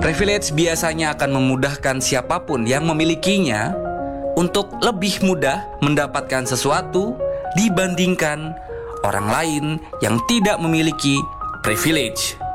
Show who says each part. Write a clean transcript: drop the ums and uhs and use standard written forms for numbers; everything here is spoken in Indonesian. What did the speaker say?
Speaker 1: Privilege biasanya akan memudahkan siapapun yang memilikinya untuk lebih mudah mendapatkan sesuatu dibandingkan orang lain yang tidak memiliki privilege.